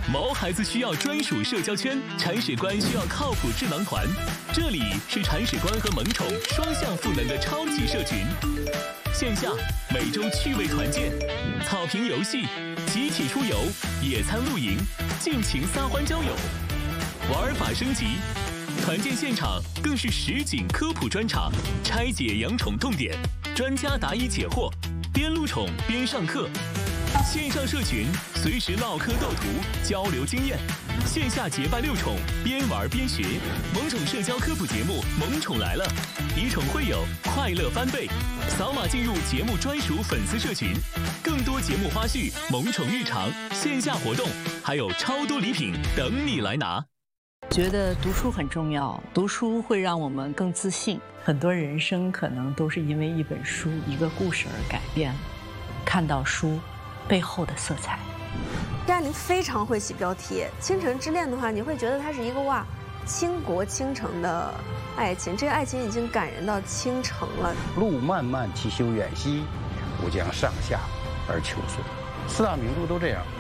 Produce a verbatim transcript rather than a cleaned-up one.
毛孩子需要专属社交圈，铲屎官需要靠谱智囊团。这里是铲屎官和萌宠双向赋能的超级社群。线下每周趣味团建、草坪游戏、集体出游、野餐露营、尽情撒欢交友，玩法升级。团建现场更是实景科普专场，拆解养宠痛点，专家答疑解惑，边录宠边上课。线上社群随时唠嗑斗图，交流经验；线下结拜遛宠，边玩边学。萌宠社交科普节目《萌宠来了》，以宠会友，快乐翻倍。扫码进入节目专属粉丝社群，更多节目花絮、萌宠日常、线下活动，还有超多礼品等你来拿。 觉得读书很重要，读书会让我们更自信。很多人生可能都是因为一本书、一个故事而改变了。看到书背后的色彩。 佳宁非常会起标题，《倾城之恋》的话，你会觉得它是一个哇，倾国倾城的爱情，这个爱情已经感人到倾城了。 路漫漫其修远兮，吾将上下而求索。四大名著都这样。